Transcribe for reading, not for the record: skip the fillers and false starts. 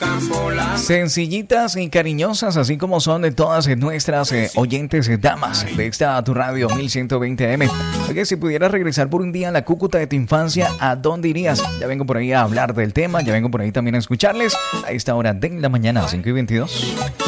Sencillitas y cariñosas, así como son de todas nuestras oyentes damas de esta tu radio 1120 AM. Oye, si pudieras regresar por un día a la Cúcuta de tu infancia, ¿a dónde irías? Ya vengo por ahí a hablar del tema, ya vengo por ahí también a escucharles a esta hora de la mañana, 5:22.